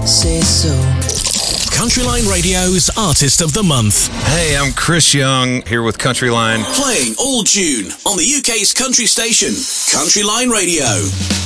say so. Countryline Radio's Artist of the Month. Hey, I'm Chris Young, here with Countryline. Playing all June on the UK's country station, Countryline Radio.